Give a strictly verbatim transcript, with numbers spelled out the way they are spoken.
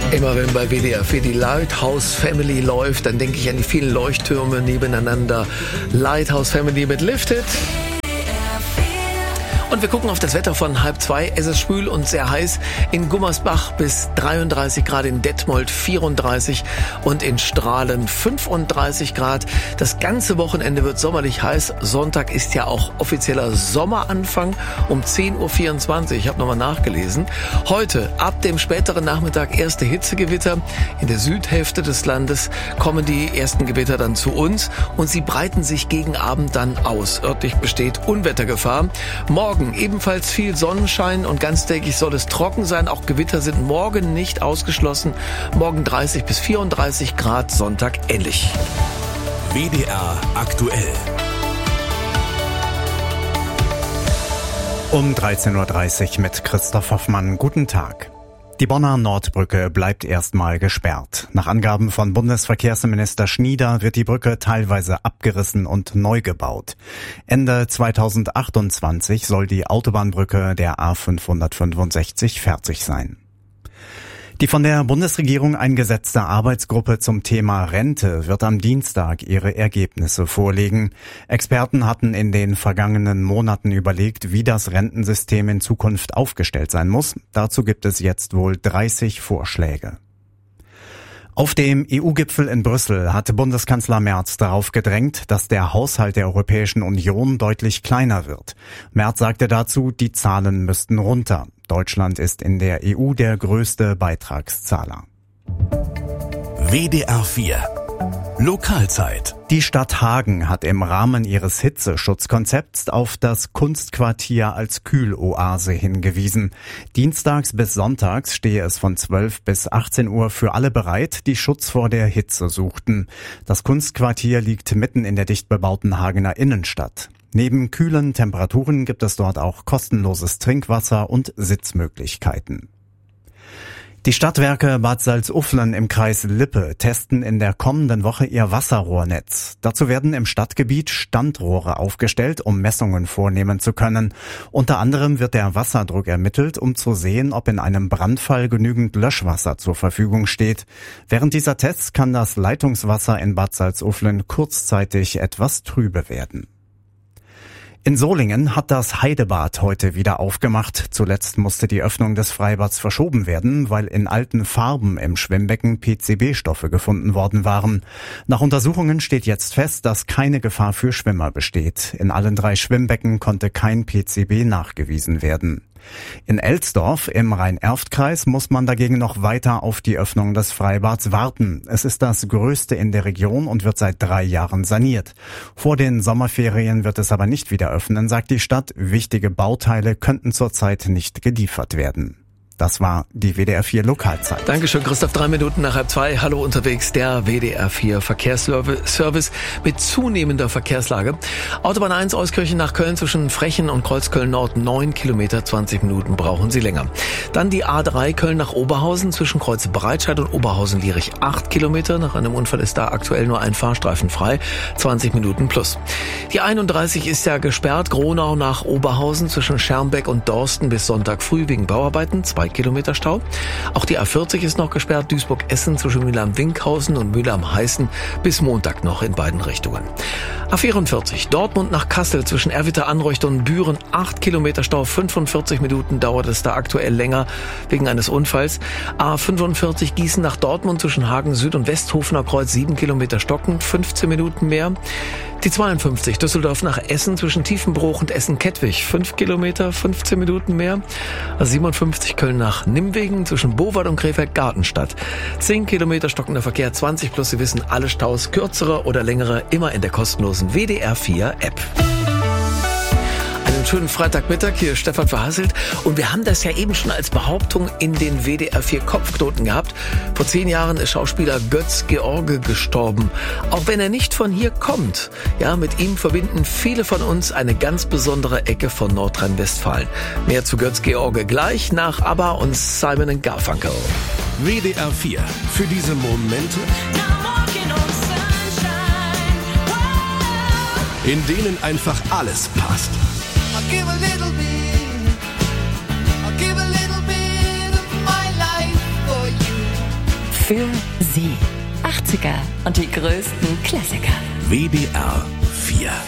Immer wenn bei W D R vier die Lighthouse Family läuft, dann denke ich an die vielen Leuchttürme nebeneinander. Lighthouse Family mit Lifted. Und wir gucken auf das Wetter von halb zwei. Es ist schwül und sehr heiß. In Gummersbach bis dreiunddreißig Grad, in Detmold vierunddreißig und in Strahlen fünfunddreißig Grad. Das ganze Wochenende wird sommerlich heiß. Sonntag ist ja auch offizieller Sommeranfang um zehn Uhr vierundzwanzig. Ich habe nochmal nachgelesen. Heute ab dem späteren Nachmittag erste Hitzegewitter. In der Südhälfte des Landes kommen die ersten Gewitter dann zu uns und sie breiten sich gegen Abend dann aus. Örtlich besteht Unwettergefahr. Morgen ebenfalls viel Sonnenschein und ganztägig soll es trocken sein. Auch Gewitter sind morgen nicht ausgeschlossen. Morgen dreißig bis vierunddreißig Grad, Sonntag ähnlich. W D R aktuell. Um dreizehn Uhr dreißig mit Christoph Hoffmann. Guten Tag. Die Bonner Nordbrücke bleibt erstmal gesperrt. Nach Angaben von Bundesverkehrsminister Schnieder wird die Brücke teilweise abgerissen und neu gebaut. Ende zweitausendachtundzwanzig soll die Autobahnbrücke der A fünfhundertfünfundsechzig fertig sein. Die von der Bundesregierung eingesetzte Arbeitsgruppe zum Thema Rente wird am Dienstag ihre Ergebnisse vorlegen. Experten hatten in den vergangenen Monaten überlegt, wie das Rentensystem in Zukunft aufgestellt sein muss. Dazu gibt es jetzt wohl dreißig Vorschläge. Auf dem E U-Gipfel in Brüssel hat Bundeskanzler Merz darauf gedrängt, dass der Haushalt der Europäischen Union deutlich kleiner wird. Merz sagte dazu, die Zahlen müssten runter. Deutschland ist in der E U der größte Beitragszahler. W D R vier Lokalzeit. Die Stadt Hagen hat im Rahmen ihres Hitzeschutzkonzepts auf das Kunstquartier als Kühloase hingewiesen. Dienstags bis sonntags stehe es von zwölf bis achtzehn Uhr für alle bereit, die Schutz vor der Hitze suchten. Das Kunstquartier liegt mitten in der dicht bebauten Hagener Innenstadt. Neben kühlen Temperaturen gibt es dort auch kostenloses Trinkwasser und Sitzmöglichkeiten. Die Stadtwerke Bad Salzuflen im Kreis Lippe testen in der kommenden Woche ihr Wasserrohrnetz. Dazu werden im Stadtgebiet Standrohre aufgestellt, um Messungen vornehmen zu können. Unter anderem wird der Wasserdruck ermittelt, um zu sehen, ob in einem Brandfall genügend Löschwasser zur Verfügung steht. Während dieser Tests kann das Leitungswasser in Bad Salzuflen kurzzeitig etwas trübe werden. In Solingen hat das Heidebad heute wieder aufgemacht. Zuletzt musste die Öffnung des Freibads verschoben werden, weil in alten Farben im Schwimmbecken P C B-Stoffe gefunden worden waren. Nach Untersuchungen steht jetzt fest, dass keine Gefahr für Schwimmer besteht. In allen drei Schwimmbecken konnte kein P C B nachgewiesen werden. In Elsdorf im Rhein-Erft-Kreis muss man dagegen noch weiter auf die Öffnung des Freibads warten. Es ist das größte in der Region und wird seit drei Jahren saniert. Vor den Sommerferien wird es aber nicht wieder öffnen, sagt die Stadt. Wichtige Bauteile könnten zurzeit nicht geliefert werden. Das war die W D R vier Lokalzeit. Dankeschön, Christoph. Drei Minuten nach halb zwei. Hallo unterwegs, der W D R vier Verkehrsservice mit zunehmender Verkehrslage. Autobahn eins Euskirchen nach Köln zwischen Frechen und Kreuzköln Nord neun Kilometer, zwanzig Minuten brauchen Sie länger. Dann die A drei Köln nach Oberhausen zwischen Kreuz Breitscheid und Oberhausen-Lierich acht Kilometer. Nach einem Unfall ist da aktuell nur ein Fahrstreifen frei, zwanzig Minuten plus. Die einunddreißig ist ja gesperrt. Gronau nach Oberhausen zwischen Schermbeck und Dorsten bis Sonntag früh wegen Bauarbeiten, zwei Kilometer Stau. Auch die A vierzig ist noch gesperrt, Duisburg-Essen zwischen Mühlheim-Winkhausen und Mühlheim-Heißen bis Montag noch in beiden Richtungen. A vierundvierzig, Dortmund nach Kassel zwischen Erwitter-Anreucht und Büren, acht Kilometer Stau, fünfundvierzig Minuten dauert es da aktuell länger wegen eines Unfalls. A fünfundvierzig, Gießen nach Dortmund zwischen Hagen Süd und Westhofener Kreuz, sieben Kilometer stocken, fünfzehn Minuten mehr. Die zweiundfünfzig, Düsseldorf nach Essen zwischen Tiefenbruch und Essen-Kettwig, fünf Kilometer, fünfzehn Minuten mehr. A siebenundfünfzig, Köln nach Nimwegen zwischen Bowald und Krefeld-Gartenstadt. zehn Kilometer stockender Verkehr, zwanzig plus. Sie wissen, alle Staus, kürzere oder längere, immer in der kostenlosen W D R vier App. Einen schönen Freitagmittag, hier ist Stefan Verhasselt und wir haben das ja eben schon als Behauptung in den W D R vier Kopfknoten gehabt. Vor zehn Jahren ist Schauspieler Götz George gestorben. Auch wenn er nicht von hier kommt, ja, mit ihm verbinden viele von uns eine ganz besondere Ecke von Nordrhein-Westfalen. Mehr zu Götz George gleich nach ABBA und Simon and Garfunkel. W D R vier, für diese Momente, in denen einfach alles passt. I'll give a little bit, I'll give a little bit of my life for you. Für Sie. achtziger und die größten Klassiker. W D R vier.